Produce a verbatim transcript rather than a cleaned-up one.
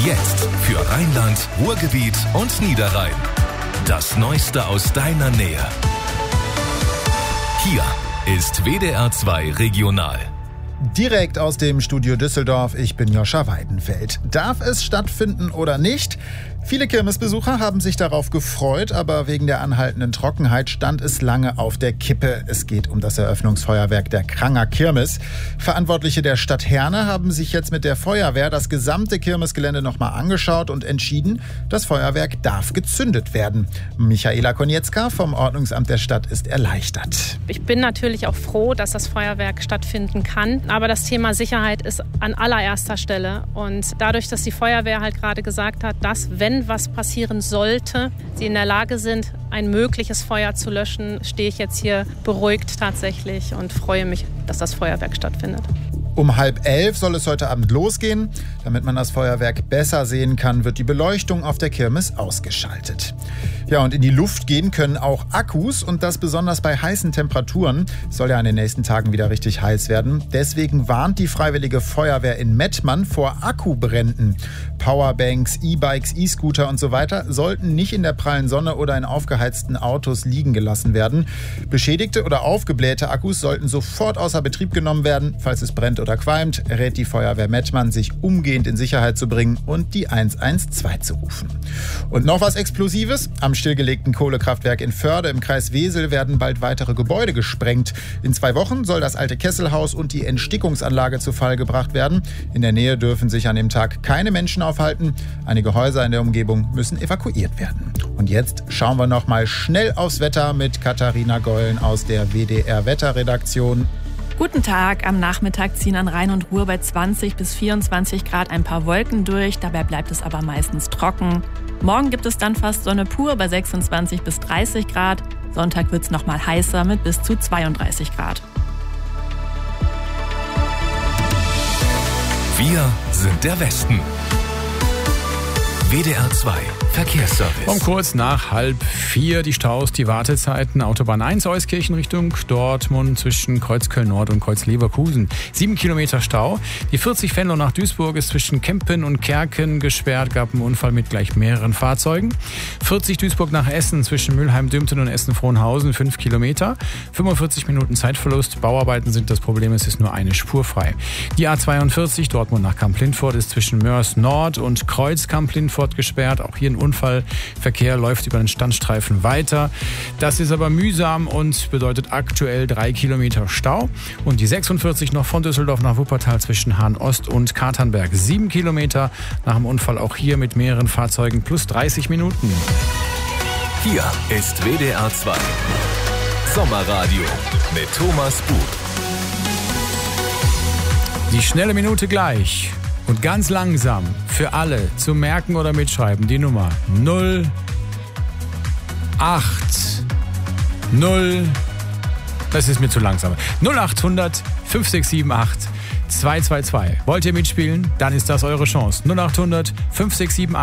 Jetzt für Rheinland, Ruhrgebiet und Niederrhein. Das Neueste aus deiner Nähe. Hier ist W D R zwei Regional. Direkt aus dem Studio Düsseldorf, ich bin Joscha Weidenfeld. Darf es stattfinden oder nicht? Viele Kirmesbesucher haben sich darauf gefreut, aber wegen der anhaltenden Trockenheit stand es lange auf der Kippe. Es geht um das Eröffnungsfeuerwerk der Kranger Kirmes. Verantwortliche der Stadt Herne haben sich jetzt mit der Feuerwehr das gesamte Kirmesgelände nochmal angeschaut und entschieden, das Feuerwerk darf gezündet werden. Michaela Konietzka vom Ordnungsamt der Stadt ist erleichtert. Ich bin natürlich auch froh, dass das Feuerwerk stattfinden kann, aber das Thema Sicherheit ist an allererster Stelle. Und dadurch, dass die Feuerwehr halt gerade gesagt hat, dass, wenn was passieren sollte, sie in der Lage sind, ein mögliches Feuer zu löschen, stehe ich jetzt hier beruhigt tatsächlich und freue mich, dass das Feuerwerk stattfindet. Um halb elf soll es heute Abend losgehen. Damit man das Feuerwerk besser sehen kann, wird die Beleuchtung auf der Kirmes ausgeschaltet. Ja, und in die Luft gehen können auch Akkus und das besonders bei heißen Temperaturen. Es soll ja in den nächsten Tagen wieder richtig heiß werden. Deswegen warnt die Freiwillige Feuerwehr in Mettmann vor Akkubränden. Powerbanks, E-Bikes, E-Scooter und so weiter sollten nicht in der prallen Sonne oder in aufgeheizten Autos liegen gelassen werden. Beschädigte oder aufgeblähte Akkus sollten sofort außer Betrieb genommen werden. Falls es brennt oder qualmt, rät die Feuerwehr Mettmann, sich umgehend in Sicherheit zu bringen und die eins eins zwei zu rufen. Und noch was Explosives. Am stillgelegten Kohlekraftwerk in Förde im Kreis Wesel werden bald weitere Gebäude gesprengt. In zwei Wochen soll das alte Kesselhaus und die Entstickungsanlage zu Fall gebracht werden. In der Nähe dürfen sich an dem Tag keine Menschen aufhalten. Einige Häuser in der Umgebung müssen evakuiert werden. Und jetzt schauen wir noch mal schnell aufs Wetter mit Katharina Gollen aus der W D R-Wetterredaktion. Guten Tag. Am Nachmittag ziehen an Rhein und Ruhr bei zwanzig bis vierundzwanzig Grad ein paar Wolken durch. Dabei bleibt es aber meistens trocken. Morgen gibt es dann fast Sonne pur bei sechsundzwanzig bis dreißig Grad. Sonntag wird es noch mal heißer mit bis zu zweiunddreißig Grad. Wir sind der Westen. W D R zwei Verkehrsservice. Um kurz nach halb vier die Staus, die Wartezeiten. Autobahn eins Euskirchen Richtung Dortmund zwischen Kreuzköln Nord und Kreuz-Leverkusen. Sieben Kilometer Stau. Die vierzig Venlo nach Duisburg ist zwischen Kempen und Kerken gesperrt. Gab einen Unfall mit gleich mehreren Fahrzeugen. vierzig Duisburg nach Essen zwischen Mülheim-Dümten und Essen-Frohnhausen. Fünf Kilometer. fünfundvierzig Minuten Zeitverlust. Bauarbeiten sind das Problem. Es ist nur eine Spur frei. Die A zweiundvierzig Dortmund nach Kamp-Lintfort ist zwischen Mörs Nord und Kreuz Kamp-Lintfort gesperrt. Auch hier ein Unfall. Verkehr läuft über den Standstreifen weiter. Das ist aber mühsam und bedeutet aktuell drei Kilometer Stau. Und die sechsundvierzig noch von Düsseldorf nach Wuppertal zwischen Hahn-Ost und Katernberg. Sieben Kilometer nach dem Unfall auch hier mit mehreren Fahrzeugen plus dreißig Minuten. Hier ist W D R zwei Sommerradio mit Thomas Buch. Die schnelle Minute gleich. Und ganz langsam für alle zu merken oder mitschreiben die Nummer null acht null. Das ist mir zu langsam. null achthundert fünf sechs sieben acht zwei zwei zwei. Wollt ihr mitspielen? Dann ist das eure Chance. null achthundert fünf sechs sieben acht